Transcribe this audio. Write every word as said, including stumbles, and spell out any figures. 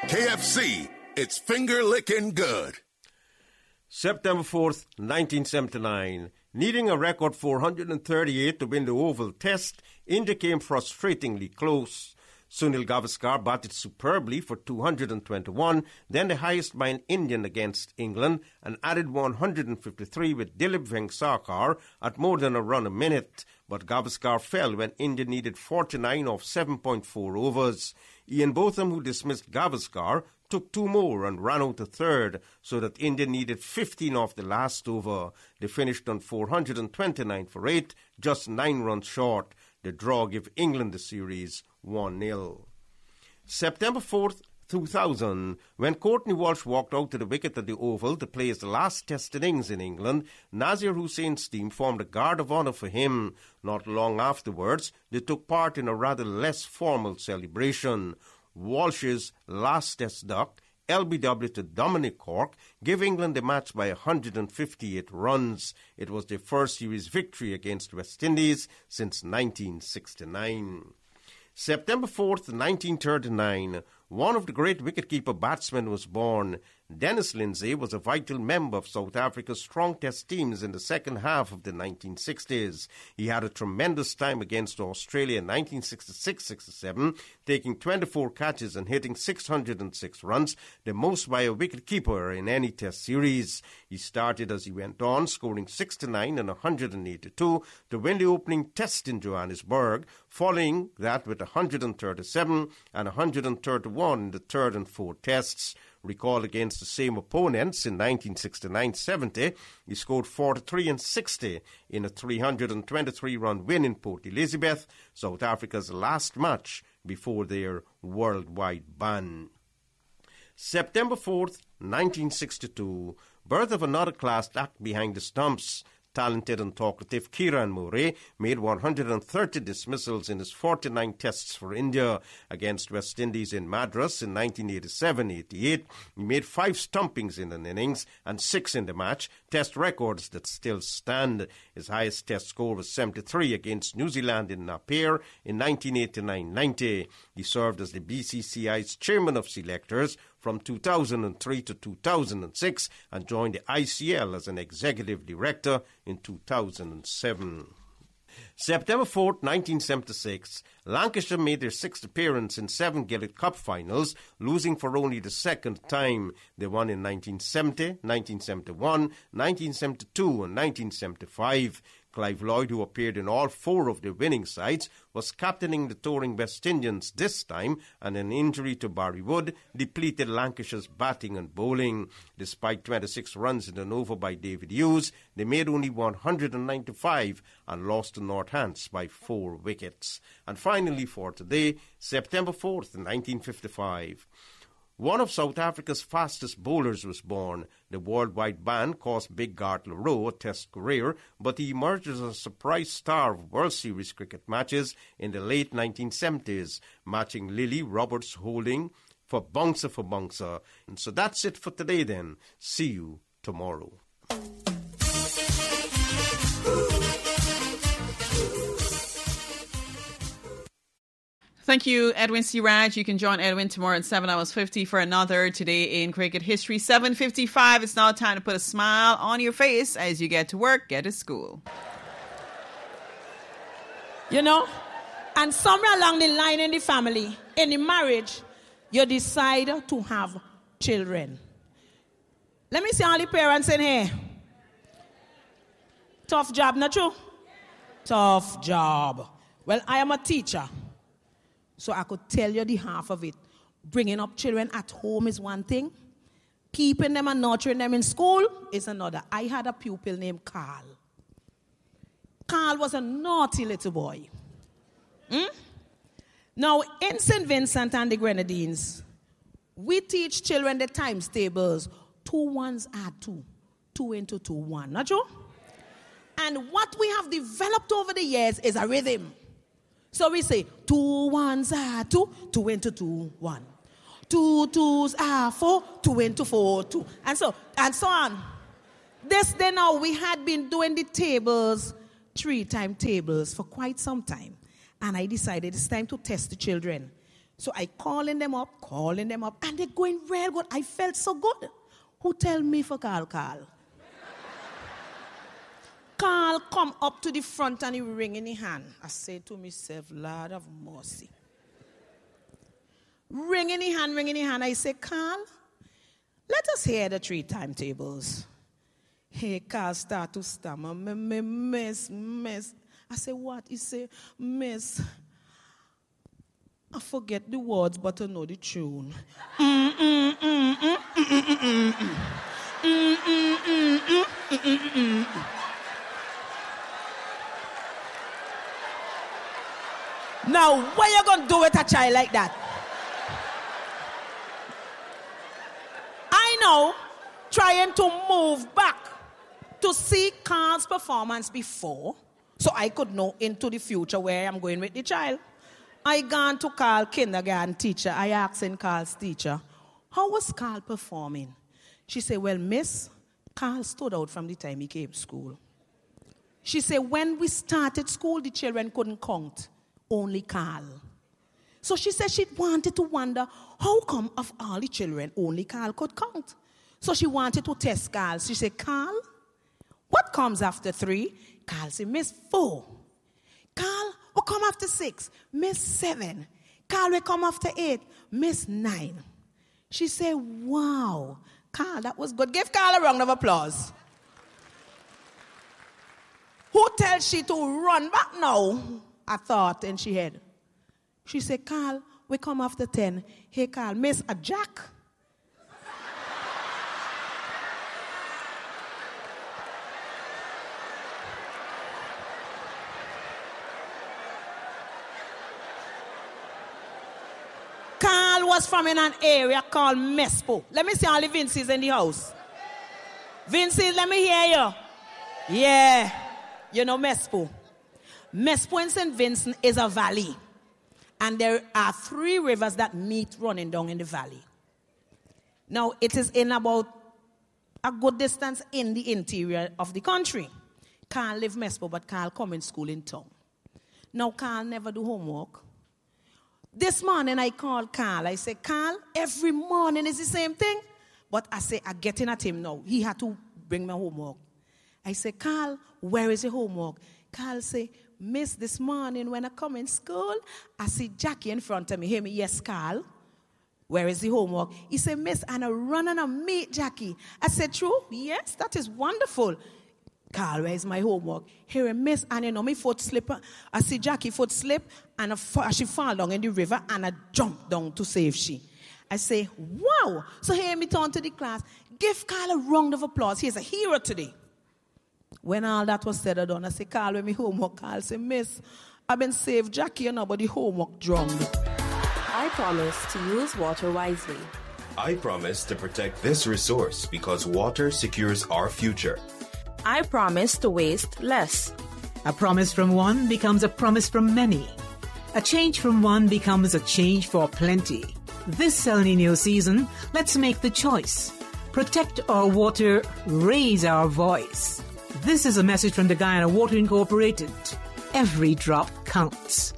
K F C, it's finger licking good. September fourth, nineteen seventy-nine. Needing a record four hundred thirty-eight to win the Oval Test, India came frustratingly close. Sunil Gavaskar batted superbly for two hundred twenty-one, then the highest by an Indian against England, and added one hundred fifty-three with Dilip Vengsarkar at more than a run a minute. But Gavaskar fell when India needed forty-nine off seven point four overs. Ian Botham, who dismissed Gavaskar, took two more and ran out a third, so that India needed fifteen off the last over. They finished on four hundred twenty-nine for eight, just nine runs short. The draw gave England the series one nil. September fourth, two thousand, when Courtney Walsh walked out to the wicket at the Oval to play his last Test innings in England, Nazir Hussein's team formed a guard of honour for him. Not long afterwards, they took part in a rather less formal celebration. Walsh's last Test duck, L B W to Dominic Cork, gave England the match by one hundred fifty-eight runs. It was their first series victory against West Indies since nineteen sixty-nine. September fourth, nineteen thirty-nine, one of the great wicketkeeper batsmen was born. Dennis Lindsay was a vital member of South Africa's strong Test teams in the second half of the nineteen sixties. He had a tremendous time against Australia in nineteen sixty-six sixty-seven, taking twenty-four catches and hitting six hundred six runs, the most by a wicketkeeper in any Test series. He started as he went on, scoring sixty-nine and one hundred eighty-two to win the opening Test in Johannesburg, following that with one hundred thirty-seven and one hundred thirty-one in the third and fourth Tests. Recall against the same opponents in nineteen sixty-nine seventy, he scored forty-three and sixty in a three hundred twenty-three run win in Port Elizabeth, South Africa's last match before their worldwide ban. September fourth, nineteen sixty-two, birth of another class act behind the stumps. Talented and talkative Kiran More made one hundred thirty dismissals in his forty-nine Tests for India against West Indies in Madras in nineteen eighty-seven eighty-eight. He made five stumpings in an innings and six in the match, Test records that still stand. His highest Test score was seventy-three against New Zealand in Napier in nineteen eighty-nine ninety. He served as the B C C I's chairman of selectors from two thousand three to two thousand six and joined the I C L as an executive director in two thousand seven. September fourth, nineteen seventy-six, Lancashire made their sixth appearance in seven Gillett Cup finals, losing for only the second time. They won in nineteen seventy, nineteen seventy-one, nineteen seventy-two and nineteen seventy-five. Clive Lloyd, who appeared in all four of the winning sides, was captaining the touring West Indians this time, and an injury to Barry Wood depleted Lancashire's batting and bowling. Despite twenty-six runs in an over by David Hughes, they made only one hundred ninety-five and lost to Northants by four wickets. And finally for today, September fourth, nineteen fifty-five. One of South Africa's fastest bowlers was born. The worldwide ban cost Big Gart Leroux a Test career, but he emerged as a surprise star of World Series cricket matches in the late nineteen seventies, matching Lily Roberts Holding for bouncer for bouncer. And so that's it for today then. See you tomorrow. Thank you, Edwin Siraj. You can join Edwin tomorrow at seven hours fifty for another Today in Cricket History. seven fifty-five, it's now time to put a smile on your face as you get to work, get to school. You know, and somewhere along the line in the family, in the marriage, you decide to have children. Let me see all the parents in here. Tough job, not true? Tough job. Well, I am a teacher, so I could tell you the half of it. Bringing up children at home is one thing. Keeping them and nurturing them in school is another. I had a pupil named Carl. Carl was a naughty little boy. Hmm? Now, in Saint Vincent and the Grenadines, we teach children the times tables. Two ones add two. Two into two, one. Not true? And what we have developed over the years is a rhythm. So we say, two ones are two, two into two, one. Two twos are four, two into four, two. And so, and so on. This day now, we had been doing the tables, three-time tables, for quite some time. And I decided it's time to test the children. So I calling them up, calling them up, and they're going real good. I felt so good. Who tell me for Carl, Carl? Carl come up to the front and he ring in his hand. I say to myself, Lord of mercy. Ring in his hand, ring in his hand. I say, Carl, let us hear the three timetables. Hey, Carl start to stammer. Miss, miss. I say, what? He say, miss, I forget the words, but I know the tune. Mm, mm, mm, mm, mm, mm, mm, mm. Mm, mm, mm, mm, mm, mm, mm. Now, what you going to do with a child like that? I know, trying to move back to see Carl's performance before, so I could know into the future where I'm going with the child. I gone to Carl kindergarten teacher. I asked in Carl's teacher, how was Carl performing? She said, well, miss, Carl stood out from the time he came to school. She said, when we started school, the children couldn't count. Only Carl. So she said she wanted to wonder, how come of all the children, only Carl could count? So she wanted to test Carl. She said, Carl, what comes after three? Carl said, miss, four. Carl, what come after six? Miss, seven. Carl, what come after eight? Miss, nine. She said, wow, Carl, that was good. Give Carl a round of applause. Who tells she to run back now? I thought in she head. She said, Carl, we come after ten. Hey, Carl, miss a jack. Carl was from in an area called Mespo. Let me see all the Vinces in the house. Vinces, let me hear you. Yeah, you know Mespo. Mespo in Saint Vincent is a valley. And there are three rivers that meet running down in the valley. Now, it is in about a good distance in the interior of the country. Carl live Mespo, but Carl come in school in town. Now, Carl never do homework. This morning, I called Carl. I said, Carl, every morning is the same thing. But I say, I'm getting at him now. He had to bring my homework. I said, Carl, where is your homework? Carl say, miss, this morning when I come in school, I see Jackie in front of me. Hear me, yes, Carl. Where is the homework? He said, miss, and I run and I meet Jackie. I said, true? Yes, that is wonderful. Carl, where is my homework? Here, miss, and you know, my foot slip. I see Jackie foot slip, and I fall, she fall down in the river, and I jump down to save she. I say, wow. So here me turn to the class. Give Carl a round of applause. He's a hero today. When all that was said and done, I say, Carl, when me homework, Carl say, miss, I've been saved Jackie, you know, but the homework drowned. I promise to use water wisely. I promise to protect this resource because water secures our future. I promise to waste less. A promise from one becomes a promise from many. A change from one becomes a change for plenty. This El Nino season, let's make the choice. Protect our water, raise our voice. This is a message from the Guyana Water Incorporated. Every drop counts.